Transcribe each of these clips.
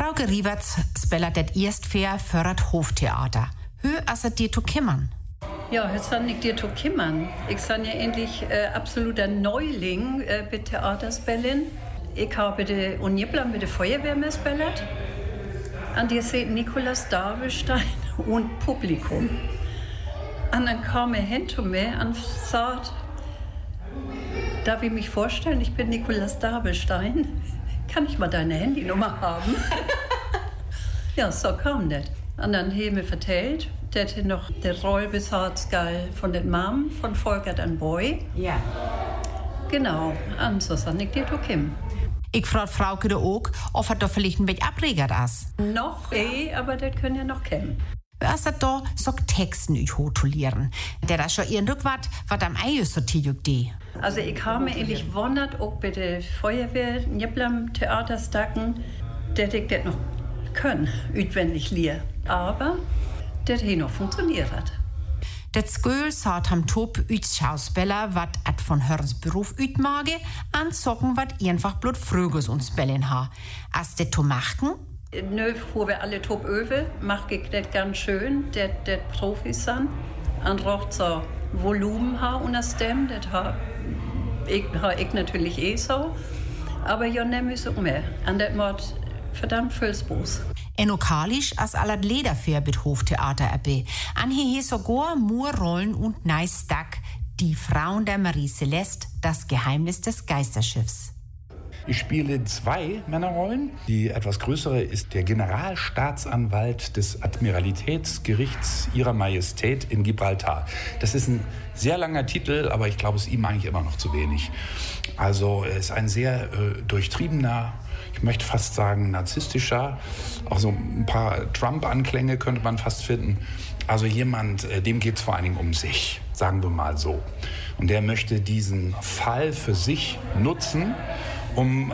Frauke Riewerts spelat det erst für das Hoftheater. Hur är det zu kümmern? Ja, jetzt san ich dir zu kümmern. Ich san ja endlich absoluter Neuling bei Theaterspellen. Ich habe die Unjebla mit der Feuerwehr spellat. Und ihr seht Nikolaus Dabelstein und Publikum. Und dann kam er hin zu mir und sagt, darf ich mich vorstellen, ich bin Nikolaus Dabelstein. Kann ich mal deine Handynummer haben? Ja, so kam das. Und dann haben wir mir vertellt, dass er noch der Roll besaß von der Mom von Volkert an Boy. Ja. Genau, und so san ich dir zu Kim. Ich frage Frauke da auch, ob er da vielleicht ein bisschen abregert ist. Noch aber das können ja noch kennen. Was das da so Texten hotulieren? Der da schon ihren Rückwart, was am Ei so tijuk die. Also ich habe mir eigentlich wundert, auch bei der Feuerwehr, Njeblam Theaterstacken, dass ich das noch können, utwendig lier. Aber das hat noch funktioniert. Das Sköl sagt am Top üts Schauspieler, wat at von Hörns Beruf ütmage, an zocken wat einfach bloß Fröges und Spellen ha. As det to machen? Nö, wo wir alle top öwe, mach ich das ganz schön, das Profis sind. Und auch so Volumen ha und das Stem, das ha ich natürlich so. Aber ja, nehm ich so mehr. Und das macht verdammt viel Spaß. Enokalisch as allat Lederfair mit Hoftheater erbe. An hier sogar Moorrollen und Neisdack, die Frauen der Marie Celeste, das Geheimnis des Geisterschiffs. Ich spiele 2 Männerrollen. Die etwas größere ist der Generalstaatsanwalt des Admiralitätsgerichts Ihrer Majestät in Gibraltar. Das ist ein sehr langer Titel, aber ich glaube, es ist ihm eigentlich immer noch zu wenig. Also er ist ein sehr durchtriebener, ich möchte fast sagen narzisstischer, auch so ein paar Trump-Anklänge könnte man fast finden. Also jemand, dem geht es vor allen Dingen um sich, sagen wir mal so. Und der möchte diesen Fall für sich nutzen, um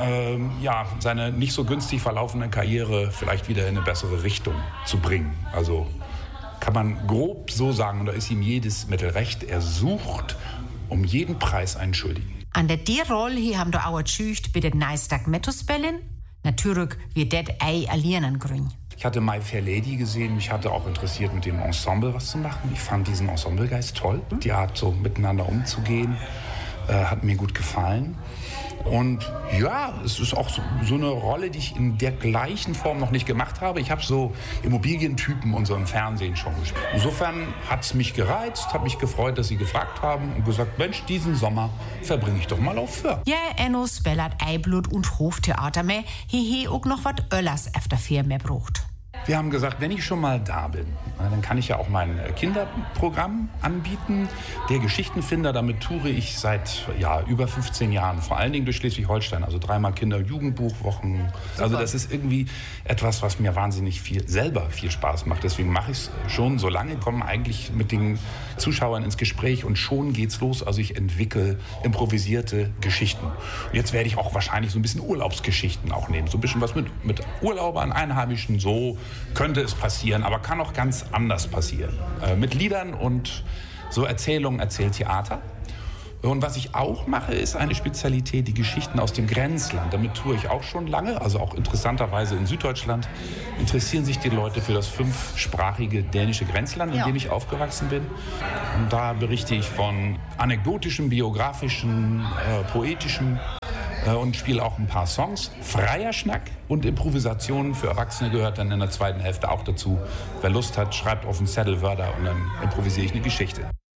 seine nicht so günstig verlaufende Karriere vielleicht wieder in eine bessere Richtung zu bringen. Also kann man grob so sagen, und da ist ihm jedes Mittel recht, er sucht um jeden Preis einen Schuldigen. An der Rolle hier haben wir auch schücht bei den Neistag Mettospellen. Natürlich wird das ei allieren grün. Ich hatte My Fair Lady gesehen, mich hatte auch interessiert, mit dem Ensemble was zu machen. Ich fand diesen Ensemblegeist toll. Die Art, so miteinander umzugehen, hat mir gut gefallen. Und ja, es ist auch so eine Rolle, die ich in der gleichen Form noch nicht gemacht habe. Ich habe so Immobilientypen und so im Fernsehen schon gespielt. Insofern hat es mich gereizt, habe mich gefreut, dass Sie gefragt haben und gesagt, Mensch, diesen Sommer verbringe ich doch mal auf Föhr. Ja, Enno spellert Eiblut und Hoftheater mehr. Hier auch noch was Öllers efter Vier mehr braucht. Wir haben gesagt, wenn ich schon mal da bin, dann kann ich ja auch mein Kinderprogramm anbieten. Der Geschichtenfinder, damit toure ich seit über 15 Jahren, vor allen Dingen durch Schleswig-Holstein, also 3-mal Kinder- und Jugendbuchwochen. Also das ist irgendwie etwas, was mir wahnsinnig selber viel Spaß macht. Deswegen mache ich es schon so lange, komme eigentlich mit den Zuschauern ins Gespräch und schon geht's los. Also ich entwickle improvisierte Geschichten. Und jetzt werde ich auch wahrscheinlich so ein bisschen Urlaubsgeschichten auch nehmen. So ein bisschen was mit Urlaubern, Einheimischen, so könnte es passieren, aber kann auch ganz anders passieren. Mit Liedern und so Erzählungen, Erzähltheater. Und was ich auch mache, ist eine Spezialität, die Geschichten aus dem Grenzland. Damit tue ich auch schon lange, also auch interessanterweise in Süddeutschland. Interessieren sich die Leute für das 5-sprachige dänische Grenzland, in dem ich aufgewachsen bin. Und da berichte ich von anekdotischen, biografischen, poetischen und spiele auch ein paar Songs. Freier Schnack und Improvisationen für Erwachsene gehört dann in der zweiten Hälfte auch dazu. Wer Lust hat, schreibt auf den Zettel Wörter und dann improvisiere ich eine Geschichte.